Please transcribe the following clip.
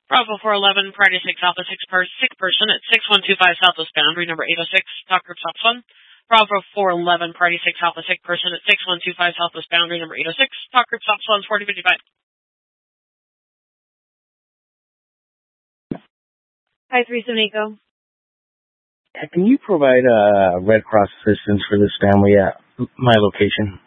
Bravo 411, Priority 6 Alpha 6 sick person at 6125 Southwest boundary number 806, Talk Group Stops 1. Bravo 411, Priority 6 Alpha sick person at 6125 Southwest boundary number 806, Talk Group Stops 1, 4055. Hi, 37 Eco. Can you provide Red Cross assistance for this family at my location?